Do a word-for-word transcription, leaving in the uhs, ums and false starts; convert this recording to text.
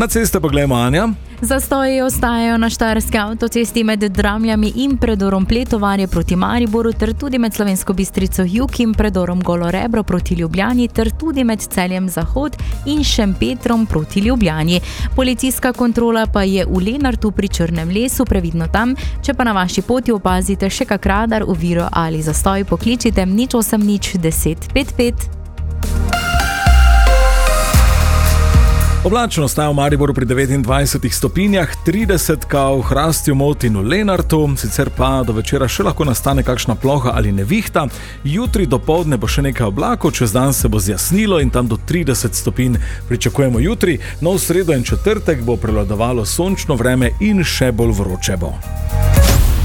Na ceste pa gledamo, Anja. Zastoji ostajajo na štajerski avtocesti med Dramljami in predorom Pletovarje proti Mariboru ter tudi med Slovensko Bistrico jug in predorom Golo Rebro proti Ljubljani ter tudi med Celjem Zahod in Šempetrom proti Ljubljani. Policijska kontrola pa je v Lenartu pri Črnem lesu, previdno tam. Če pa na vaši poti opazite še kak radar, oviro ali zastoj, pokličite nič osem nič deset pet pet. Oblačno ostaja v Mariboru pri devetindvajsetih stopinjah, trideset v Hrastju, Moti in v Lenartu, sicer pa do večera še lahko nastane kakšna ploha ali nevihta. Jutri dopoldne bo še nekaj oblakov, čez dan se bo zjasnilo in tam do trideset stopinj pričakujemo jutri. No, v sredo in četrtek bo prevladovalo sončno vreme in še bolj vroče bo.